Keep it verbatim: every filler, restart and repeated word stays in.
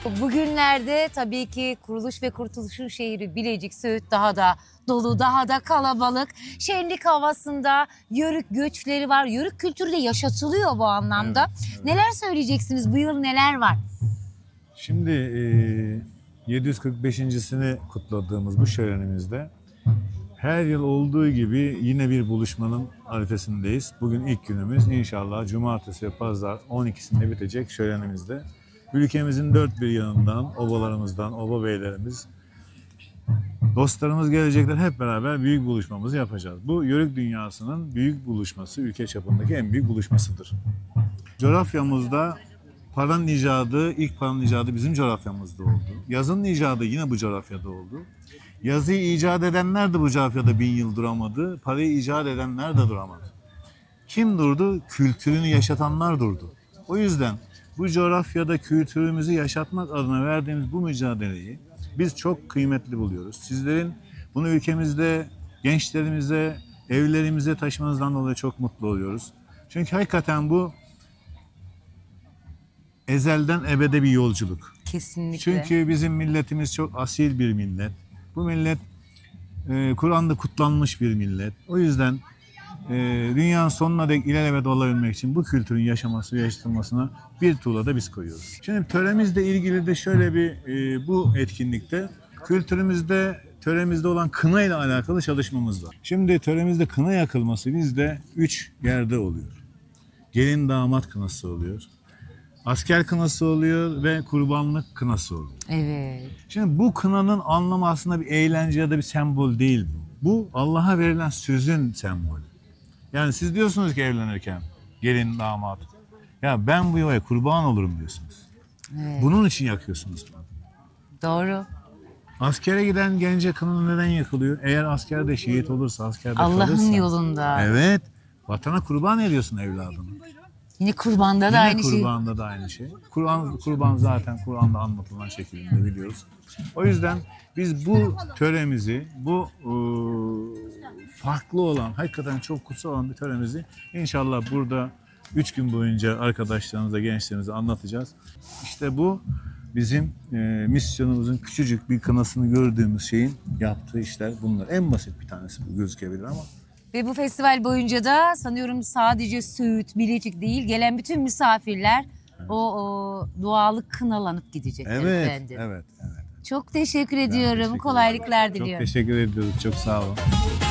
Bugünlerde tabii ki kuruluş ve kurtuluşun şehri Bilecik, Söğüt daha da dolu, daha da kalabalık. Şenlik havasında yörük göçleri var. Yörük kültürü de yaşatılıyor bu anlamda. Evet, evet. Neler söyleyeceksiniz? Bu yıl neler var? Şimdi e, yedi yüz kırk beşincisini kutladığımız bu şölenimizde her yıl olduğu gibi yine bir buluşmanın arifesindeyiz. Bugün ilk günümüz. İnşallah cumartesi ve pazar on ikisinde bitecek şölenimizde. Ülkemizin dört bir yanından, obalarımızdan, oba beylerimiz, dostlarımız gelecekler, hep beraber büyük buluşmamızı yapacağız. Bu yörük dünyasının büyük buluşması, ülke çapındaki en büyük buluşmasıdır. Coğrafyamızda paranın icadı, ilk paranın icadı bizim coğrafyamızda oldu. Yazının icadı yine bu coğrafyada oldu. Yazıyı icat edenler de bu coğrafyada bin yıl duramadı. Parayı icat edenler de duramadı. Kim durdu? Kültürünü yaşatanlar durdu. O yüzden bu coğrafyada kültürümüzü yaşatmak adına verdiğimiz bu mücadeleyi biz çok kıymetli buluyoruz. Sizlerin bunu ülkemizde, gençlerimize, evlerimize taşımanızdan dolayı çok mutlu oluyoruz. Çünkü hakikaten bu ezelden ebede bir yolculuk. Kesinlikle. Çünkü bizim milletimiz çok asil bir millet. Bu millet e, Kur'an'da kutlanmış bir millet. O yüzden e, dünyanın sonuna dek ilelebet olabilmek için bu kültürün yaşaması ve yaşatılmasına bir tuğla da biz koyuyoruz. Şimdi töremizle ilgili de şöyle bir e, bu etkinlikte kültürümüzde, töremizde olan kına ile alakalı çalışmamız var. Şimdi töremizde kına yakılması bizde üç yerde oluyor. Gelin damat kınası oluyor. Asker kınası oluyor ve kurbanlık kınası oluyor. Evet. Şimdi bu kınanın anlamı aslında bir eğlence ya da bir sembol değil bu. Bu Allah'a verilen sözün sembolü. Yani siz diyorsunuz ki evlenirken gelin damat, ya ben bu yuvaya kurban olurum diyorsunuz. Evet. Bunun için yakıyorsunuz. Doğru. Askere giden gence kına neden yakılıyor? Eğer askerde şehit olursa, askerde Allah'ın kalırsa. yolunda. Evet. Vatana kurban ediyorsun evladını. Yine kurbanda da Yine aynı şey. kurbanda da aynı şey. Kurban, kurban zaten Kur'an'da anlatılan şekilde biliyoruz. O yüzden biz bu töremizi, bu e, farklı olan, hakikaten çok kutsal olan bir töremizi inşallah burada üç gün boyunca arkadaşlarımıza, gençlerimize anlatacağız. İşte bu bizim e, misyonumuzun küçücük bir kınasını gördüğümüz şeyin yaptığı işler bunlar. En basit bir tanesi bu gözükebilir ama. Ve bu festival boyunca da sanıyorum sadece Söğüt, Bilecik değil, gelen bütün misafirler evet. o, o dualık kınalanıp gidecekler Evet, efendim. evet, evet. Çok teşekkür ediyorum. teşekkür Kolaylıklar Çok diliyorum. teşekkür ediyoruz. Çok sağ olun.